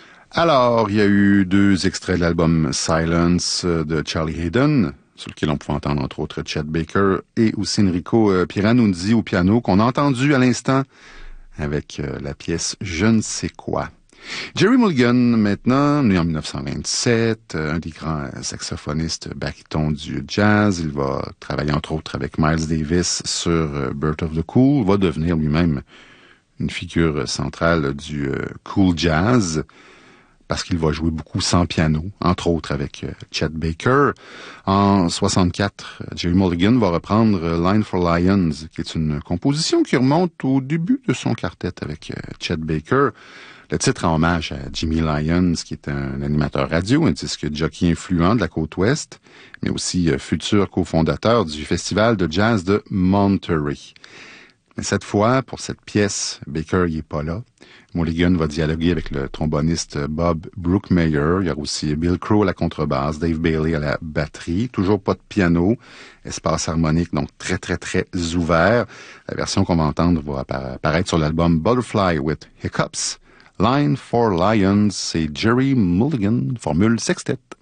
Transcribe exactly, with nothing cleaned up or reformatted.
Alors, il y a eu deux extraits de l'album Silence euh, de Charlie Hayden, sur lequel on pouvait entendre entre autres Chet Baker et aussi Enrico euh, Pieranunzi au piano, qu'on a entendu à l'instant avec euh, la pièce Je ne sais quoi. Jerry Mulligan, maintenant, né en dix-neuf cent vingt-sept, euh, un des grands saxophonistes barytons du jazz. Il va travailler entre autres avec Miles Davis sur euh, Birth of the Cool, va devenir lui-même une figure centrale du euh, cool jazz, parce qu'il va jouer beaucoup sans piano, entre autres avec euh, Chet Baker. En soixante-quatre, Jerry Mulligan va reprendre euh, Line for Lions, qui est une composition qui remonte au début de son quartet avec euh, Chet Baker. Le titre en hommage à Jimmy Lyons, qui est un animateur radio, un disque jockey influent de la côte ouest, mais aussi euh, futur cofondateur du festival de jazz de Monterey. Mais cette fois, pour cette pièce, Baker n'est pas là. Mulligan va dialoguer avec le tromboniste Bob Brookmeyer. Il y a aussi Bill Crow à la contrebasse, Dave Bailey à la batterie. Toujours pas de piano, espace harmonique, donc très, très, très ouvert. La version qu'on va entendre va apparaître sur l'album Butterfly with Hiccups. Line for Lions, c'est Jerry Mulligan, formule sextet.